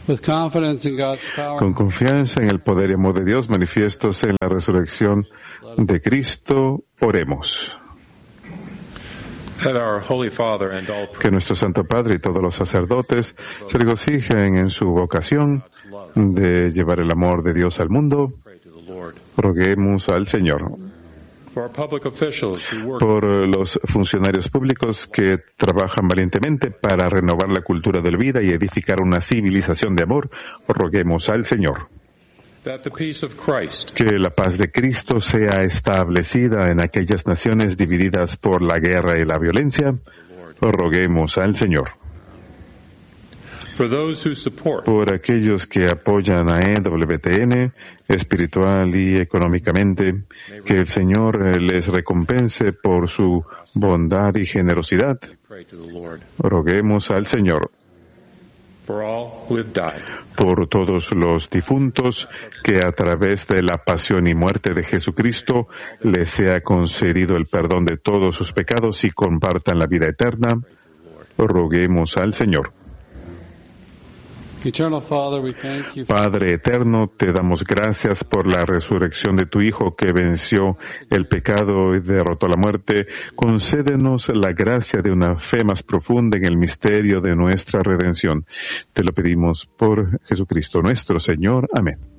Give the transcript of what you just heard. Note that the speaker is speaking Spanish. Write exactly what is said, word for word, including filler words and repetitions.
With confidence in God's power, Con confianza en el poder y amor de Dios manifiestos en la resurrección de Cristo, oremos. That our Holy Father and all Que nuestro Santo Padre y todos los sacerdotes se regocijen en su vocación de llevar el amor de Dios al mundo. pray to the Lord. Roguemos al Señor. For our public officials who work Por los funcionarios públicos que trabajan valientemente para renovar la cultura de la vida y edificar una civilización de amor, roguemos al Señor. that the peace of Christ Que la paz de Cristo sea establecida en aquellas naciones divididas por la guerra y la violencia, roguemos al Señor. for those who support Por aquellos que apoyan a E W T N espiritual y económicamente, que el Señor eh, les recompense por su bondad y generosidad, pray to the Lord. roguemos al Señor. For all who have died Por todos los difuntos, que a través de la pasión y muerte de Jesucristo les sea concedido el perdón de todos sus pecados y compartan la vida eterna, roguemos al Señor. Eternal Father, we thank you for Padre eterno, te damos gracias por la resurrección de tu Hijo que venció el pecado y derrotó la muerte. Concédenos la gracia de una fe más profunda en el misterio de nuestra redención. Te lo pedimos por Jesucristo nuestro Señor. Amén.